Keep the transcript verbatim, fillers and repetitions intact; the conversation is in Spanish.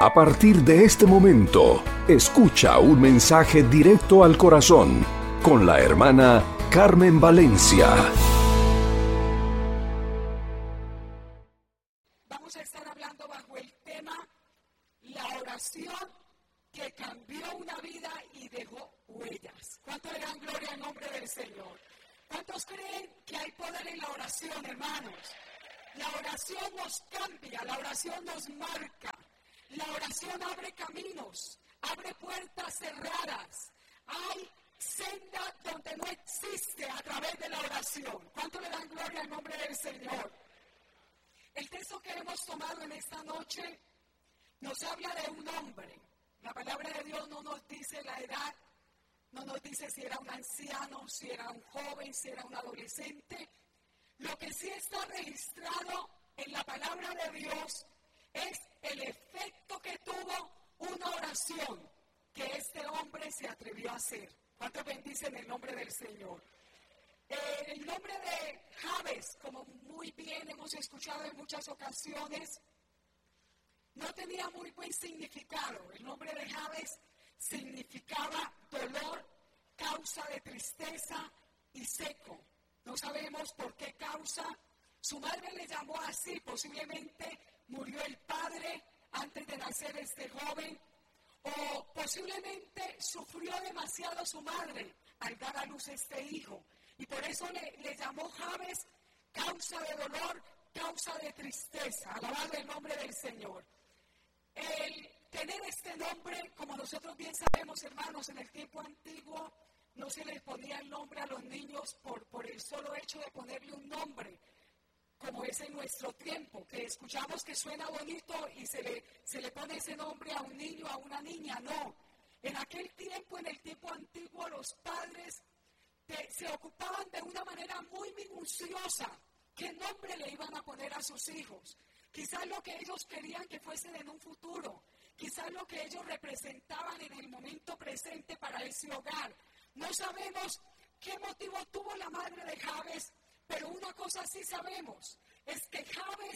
A partir de este momento, escucha un mensaje directo al corazón con la hermana Carmen Valencia. Vamos a estar hablando bajo el tema la oración que cambió una vida y dejó huellas. ¿Cuánto le dan gloria al nombre del Señor? ¿Cuántos creen que hay poder en la oración, hermanos? La oración nos cambia, la oración nos marca. La oración abre caminos, abre puertas cerradas. Hay senda donde no existe a través de la oración. ¿Cuánto le dan gloria al nombre del Señor? El texto que hemos tomado en esta noche nos habla de un hombre. La palabra de Dios no nos dice la edad, no nos dice si era un anciano, si era un joven, si era un adolescente. Lo que sí está registrado en la palabra de Dios es el efecto que tuvo una oración que este hombre se atrevió a hacer. ¿Cuántos bendicen el nombre del Señor? Eh, el nombre de Jabes, como muy bien hemos escuchado en muchas ocasiones, no tenía muy buen significado. El nombre de Jabes significaba dolor, causa de tristeza y seco. No sabemos por qué causa. Su madre le llamó así, posiblemente murió el padre antes de nacer este joven, o posiblemente sufrió demasiado su madre al dar a luz este hijo, y por eso le, le llamó Jabes, causa de dolor, causa de tristeza. Alabado el nombre del Señor. El tener este nombre, como nosotros bien sabemos, hermanos, en el tiempo antiguo no se les ponía el nombre a los niños por, por el solo hecho de ponerle un nombre, como es en nuestro tiempo, que escuchamos que suena bonito y se le, se le pone ese nombre a un niño, a una niña. No, en aquel tiempo, en el tiempo antiguo, los padres te, se ocupaban de una manera muy minuciosa qué nombre le iban a poner a sus hijos. Quizás lo que ellos querían que fuesen en un futuro, quizás lo que ellos representaban en el momento presente para ese hogar. No sabemos qué motivo tuvo la madre de Jabes, pero una cosa sí sabemos, es que Jabes